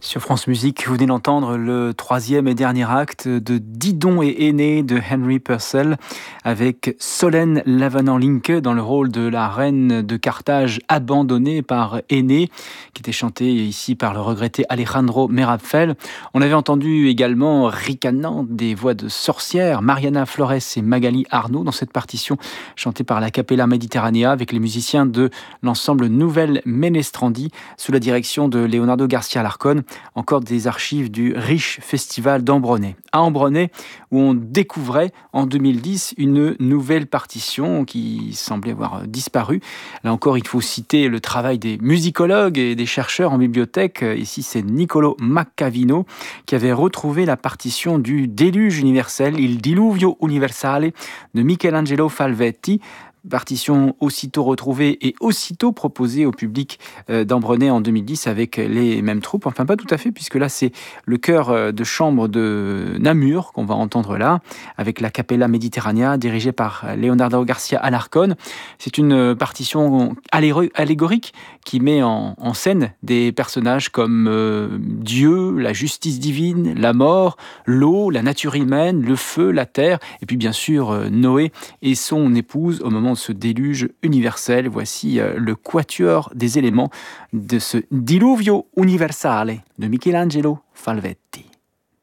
Sur France Musique, vous venez d'entendre le troisième et dernier acte de Didon et Aîné de Henry Purcell avec Solène Lavanant-Linke dans le rôle de la reine de Carthage abandonnée par Aîné, qui était chantée ici par le regretté Alejandro Meravfel. On avait entendu également ricanant des voix de sorcières, Mariana Flores et Magali Arnaud dans cette partition chantée par la Capella Mediterranea avec les musiciens de l'ensemble Nouvelle Menestrandi sous la direction de Leonardo Garcia Larcón. Encore des archives du riche festival d'Ambronay. À Ambronay, où on découvrait en 2010 une nouvelle partition qui semblait avoir disparu. Là encore, il faut citer le travail des musicologues et des chercheurs en bibliothèque. Ici, c'est Niccolo Maccavino qui avait retrouvé la partition du Déluge universel, Il Diluvio Universale, de Michelangelo Falvetti. Partition aussitôt retrouvée et aussitôt proposée au public d'Ambronay en 2010 avec les mêmes troupes. Enfin, pas tout à fait, puisque là, c'est le chœur de chambre de Namur qu'on va entendre là, avec la Capella Mediterranea, dirigée par Leonardo Garcia Alarcón. C'est une partition allégorique qui met en scène des personnages comme Dieu, la justice divine, la mort, l'eau, la nature humaine, le feu, la terre, et puis bien sûr Noé et son épouse au moment de ce déluge universel. Voici le quatuor des éléments de ce Diluvio Universale de Michelangelo Falvetti.